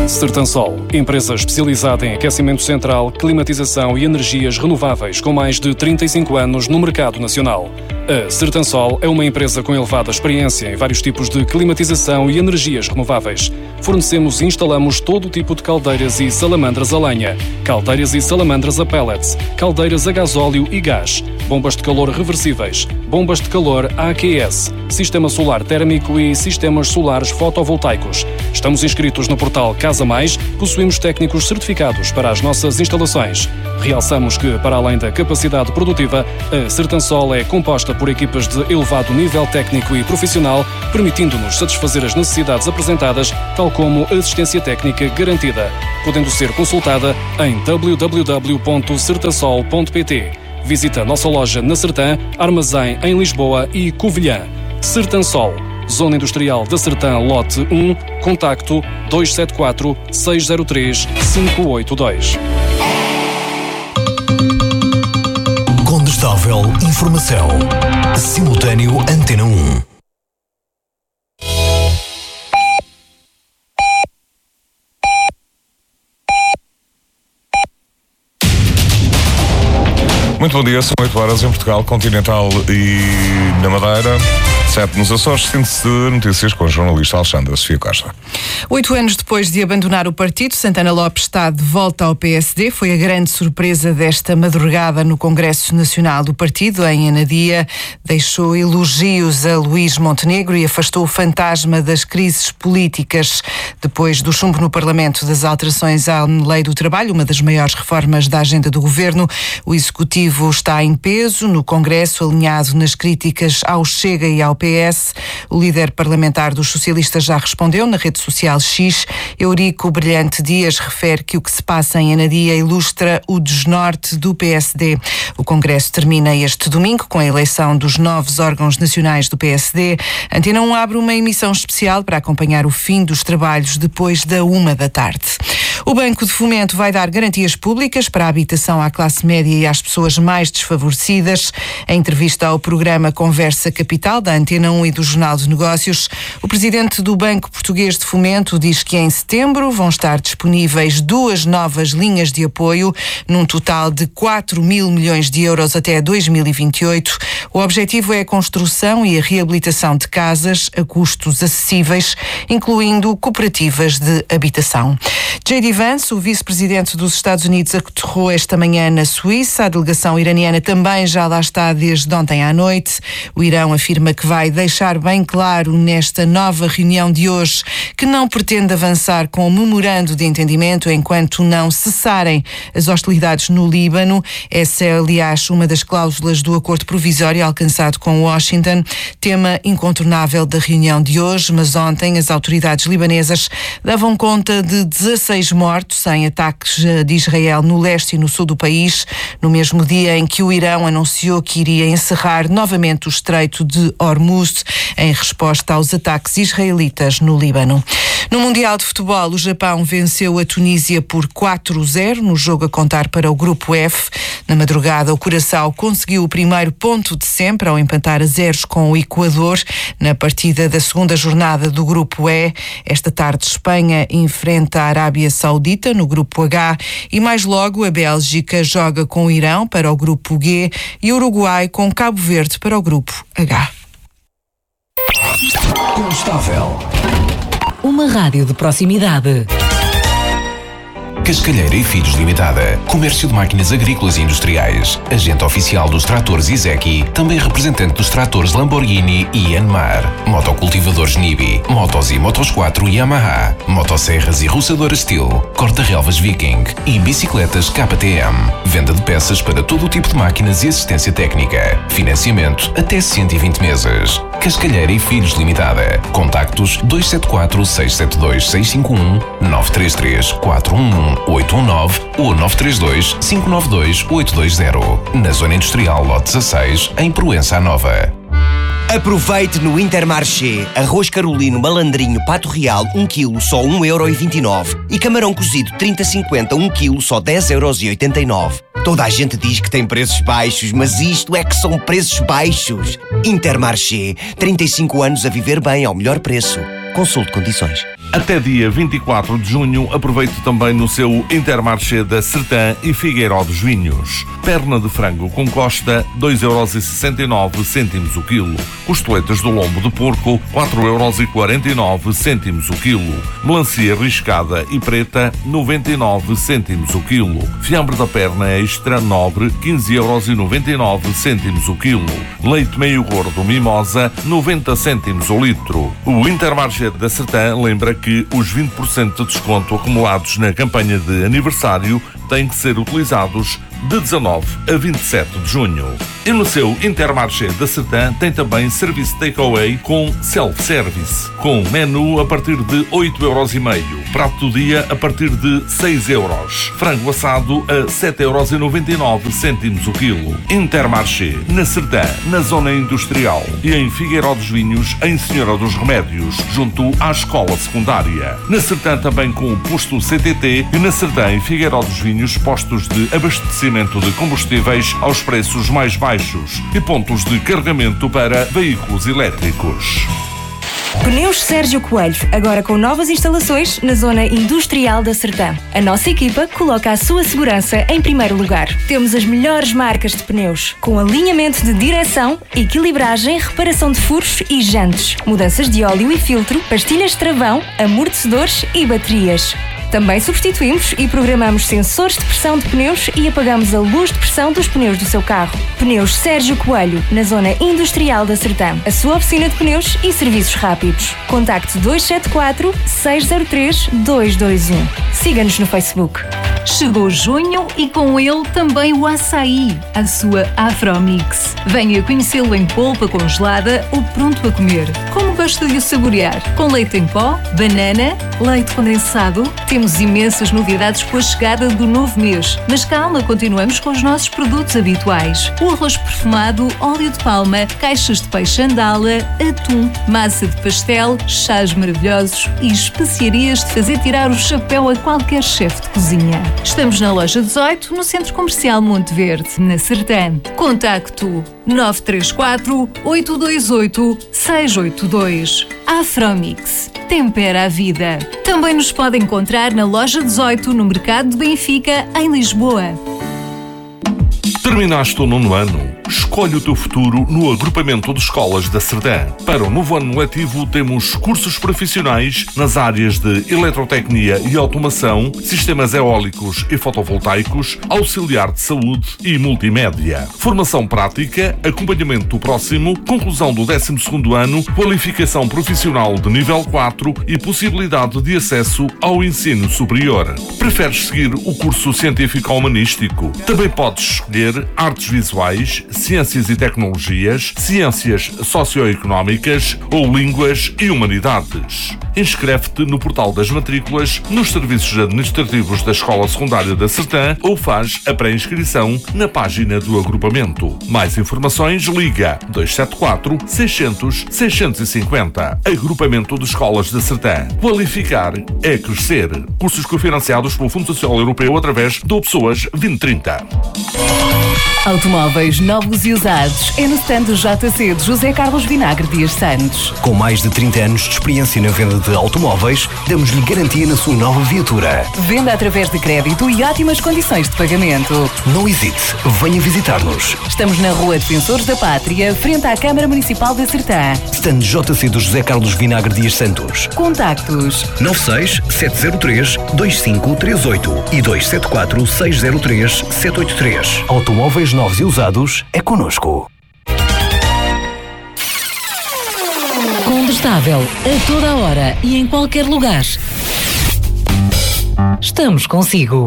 Sertansol, empresa especializada em aquecimento central, climatização e energias renováveis com mais de 35 anos no mercado nacional. A Sertansol é uma empresa com elevada experiência em vários tipos de climatização e energias renováveis. Fornecemos e instalamos todo o tipo de caldeiras e salamandras a lenha, caldeiras e salamandras a pellets, caldeiras a gasóleo e gás, bombas de calor reversíveis, bombas de calor AQS, sistema solar térmico e sistemas solares fotovoltaicos. Estamos inscritos no portal Casa Mais, possuímos técnicos certificados para as nossas instalações. Realçamos que, para além da capacidade produtiva, a Sertansol é composta por equipas de elevado nível técnico e profissional, permitindo-nos satisfazer as necessidades apresentadas, tal como assistência técnica garantida, podendo ser consultada em www.sertansol.pt. Visita a nossa loja na Sertã, Armazém em Lisboa e Covilhã. Sertansol, Zona Industrial da Sertã, Lote 1, contacto 274 603 582. Condestável Informação. Simultâneo Antena 1. Muito bom dia, são 8 horas em Portugal, Continental e na Madeira. 7 nos Açores, síntese de notícias com a jornalista Alexandra Sofia Costa. 8 anos depois de abandonar o partido, Santana Lopes está de volta ao PSD. Foi a grande surpresa desta madrugada no Congresso Nacional do Partido, em Anadia. Deixou elogios a Luís Montenegro e afastou o fantasma das crises políticas. Depois do chumbo no Parlamento das alterações à Lei do Trabalho, uma das maiores reformas da agenda do Governo, o Executivo está em peso no Congresso, alinhado nas críticas ao Chega e ao PS. O líder parlamentar dos socialistas já respondeu na rede social X. Eurico Brilhante Dias refere que o que se passa em Anadia ilustra o desnorte do PSD. O Congresso termina este domingo com a eleição dos novos órgãos nacionais do PSD. Antena 1 abre uma emissão especial para acompanhar o fim dos trabalhos depois da 13h. O Banco de Fomento vai dar garantias públicas para a habitação à classe média e às pessoas mais desfavorecidas. Em entrevista ao programa Conversa Capital da Antena 1 e do Jornal de Negócios, o presidente do Banco Português de Fomento diz que em setembro vão estar disponíveis 2 novas linhas de apoio, num total de 4 mil milhões de euros até 2028. O objetivo é a construção e a reabilitação de casas a custos acessíveis, incluindo cooperativas de habitação. J.D. Vance, o vice-presidente dos Estados Unidos, aterrou esta manhã na Suíça. A delegação iraniana também já lá está desde ontem à noite. O Irão afirma que vai deixar bem claro nesta nova reunião de hoje que não pretende avançar com o memorando de entendimento enquanto não cessarem as hostilidades no Líbano. Essa é, aliás, uma das cláusulas do acordo provisório alcançado com Washington, tema incontornável da reunião de hoje, mas ontem as autoridades libanesas davam conta de 16 mortos em ataques de Israel no leste e no sul do país, no mesmo dia em que o Irão anunciou que iria encerrar novamente o Estreito de Hormuz em resposta aos ataques israelitas no Líbano. No Mundial de Futebol, o Japão venceu a Tunísia por 4-0 no jogo a contar para o Grupo F. Na madrugada, o Curaçao conseguiu o primeiro ponto de sempre ao empatar a 0 com o Equador na partida da segunda jornada do Grupo E. Esta tarde, Espanha enfrenta a Arábia Saudita no Grupo H e mais logo a Bélgica joga com o Irão para o Grupo G e o Uruguai com Cabo Verde para o Grupo H. Constável. Uma rádio de proximidade. Cascalheira e Filhos Limitada. Comércio de máquinas agrícolas e industriais. Agente oficial dos tratores Izeki. Também representante dos tratores Lamborghini e Yanmar. Motocultivadores Nibi. Motos e Motos 4 Yamaha. Motosserras e roçadoras Steel. Corta-relvas Viking. E bicicletas KTM. Venda de peças para todo o tipo de máquinas e assistência técnica. Financiamento até 120 meses. Cascalheira e Filhos Limitada. Contactos 274 672 651 933 411 819 ou 932 592 820. Na Zona Industrial Lote 16, em Proença Nova. Aproveite no Intermarché. Arroz carolino malandrinho pato real 1 kg só 1,29€. E camarão cozido 30-50 1 kg só 10,89€. Toda a gente diz que tem preços baixos, mas isto é que são preços baixos. Intermarché. 35 anos a viver bem ao melhor preço. Consulte condições. Até dia 24 de junho, aproveite também no seu Intermarché da Sertã e Figueiró dos Vinhos. Perna de frango com costa, 2,69€ o quilo. Costeletas do lombo de porco, 4,49€ o quilo. Melancia riscada e preta, 99 o quilo. Fiambre da perna extra nobre, 15,99€ o quilo. Leite meio gordo mimosa, 90 cêntimos o litro. O Intermarché da Sertã lembra que os 20% de desconto acumulados na campanha de aniversário têm que ser utilizados de 19 a 27 de junho. E no seu Intermarché da Sertã tem também serviço takeaway com self-service, com menu a partir de 8,5€, prato do dia a partir de 6€, frango assado a 7,99€ o quilo. Intermarché, na Sertã, na zona industrial, e em Figueiró dos Vinhos, em Senhora dos Remédios, junto à escola secundária. Na Sertã também com o posto CTT e na Sertã e Figueiró dos Vinhos, postos de abastecimento de combustíveis aos preços mais baixos e pontos de carregamento para veículos elétricos. Pneus Sérgio Coelho, agora com novas instalações na zona industrial da Sertã. A nossa equipa coloca a sua segurança em primeiro lugar. Temos as melhores marcas de pneus, com alinhamento de direção, equilibragem, reparação de furos e jantes, mudanças de óleo e filtro, pastilhas de travão, amortecedores e baterias. Também substituímos e programamos sensores de pressão de pneus e apagamos a luz de pressão dos pneus do seu carro. Pneus Sérgio Coelho, na zona industrial da Sertã. A sua oficina de pneus e serviços rápidos. Contacte 274 603 221. Siga-nos no Facebook. Chegou junho e com ele também o açaí, a sua Afromix. Venha conhecê-lo em polpa congelada ou pronto a comer. Como gosta de o saborear? Com leite em pó, banana, leite condensado. Temos imensas novidades com a chegada do novo mês. Mas calma, continuamos com os nossos produtos habituais. O arroz perfumado, óleo de palma, caixas de peixe andala, atum, massa de pastel, chás maravilhosos e especiarias de fazer tirar o chapéu a qualquer chefe de cozinha. Estamos na loja 18, no Centro Comercial Monte Verde, na Sertã. Contacto 934 828 682. Afromix. Tempera a vida. Também nos pode encontrar na loja 18, no Mercado de Benfica, em Lisboa. Terminaste o 9º ano? Escolhe o teu futuro no agrupamento de escolas da Sertã. Para o novo ano letivo temos cursos profissionais nas áreas de eletrotecnia e automação, sistemas eólicos e fotovoltaicos, auxiliar de saúde e multimédia. Formação prática, acompanhamento próximo, conclusão do 12º ano, qualificação profissional de nível 4 e possibilidade de acesso ao ensino superior. Preferes seguir o curso científico-humanístico? Também podes escolher artes visuais, ciências e tecnologias, ciências socioeconómicas ou línguas e humanidades. Inscreve-te no portal das matrículas, nos serviços administrativos da Escola Secundária da Sertã ou faz a pré-inscrição na página do agrupamento. Mais informações, liga 274 600 650. Agrupamento de Escolas da Sertã. Qualificar é crescer. Cursos cofinanciados pelo Fundo Social Europeu através do Pessoas 2030. Automóveis novos e usados é no stand do JC de José Carlos Vinagre Dias Santos. Com mais de 30 anos de experiência na venda de automóveis, damos-lhe garantia na sua nova viatura. Venda através de crédito e ótimas condições de pagamento. Não hesite, venha visitar-nos. Estamos na Rua Defensores da Pátria, frente à Câmara Municipal da Sertã. Stand JC do José Carlos Vinagre Dias Santos. Contactos 96 703 2538 e 274 603 783. Automóveis novos e usados é connosco. Combustável a toda a hora e em qualquer lugar. Estamos consigo.